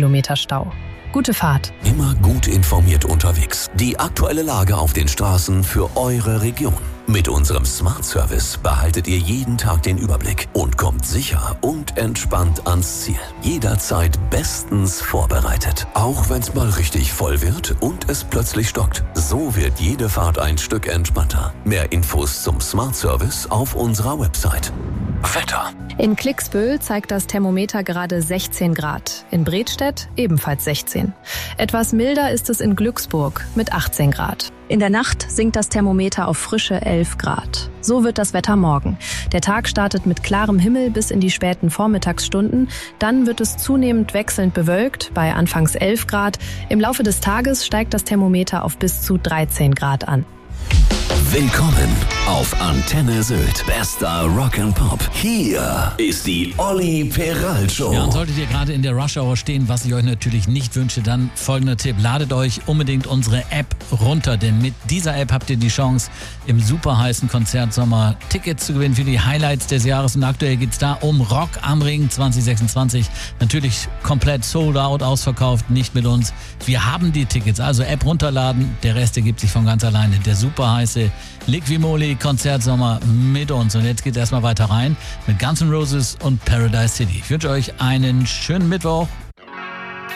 Kilometer Stau. Gute Fahrt. Immer gut informiert unterwegs. Die aktuelle Lage auf den Straßen für eure Region. Mit unserem Smart Service behaltet ihr jeden Tag den Überblick und kommt sicher und entspannt ans Ziel. Jederzeit bestens vorbereitet. Auch wenn es mal richtig voll wird und es plötzlich stockt. So wird jede Fahrt ein Stück entspannter. Mehr Infos zum Smart Service auf unserer Website. Wetter. In Klicksbüll zeigt das Thermometer gerade 16 Grad. In Bredstedt ebenfalls 16. Etwas milder ist es in Glücksburg mit 18 Grad. In der Nacht sinkt das Thermometer auf frische 11 Grad. So wird das Wetter morgen. Der Tag startet mit klarem Himmel bis in die späten Vormittagsstunden. Dann wird es zunehmend wechselnd bewölkt, bei anfangs 11 Grad. Im Laufe des Tages steigt das Thermometer auf bis zu 13 Grad an. Willkommen auf Antenne Sylt. Bester Rock'n'Pop. Hier ist die Olli Peralt Show. Ja, und solltet ihr gerade in der Rush Hour stehen, was ich euch natürlich nicht wünsche, dann folgender Tipp. Ladet euch unbedingt unsere App runter, denn mit dieser App habt ihr die Chance, im super heißen Konzertsommer Tickets zu gewinnen für die Highlights des Jahres. Und aktuell geht's da um Rock am Ring 2026. Natürlich komplett sold out, ausverkauft, nicht mit uns. Wir haben die Tickets, also App runterladen. Der Rest ergibt sich von ganz alleine. Der super heiße Liquimoli Konzertsommer mit uns. Und jetzt geht's erstmal weiter rein mit Guns N' Roses und Paradise City. Ich wünsche euch einen schönen Mittwoch.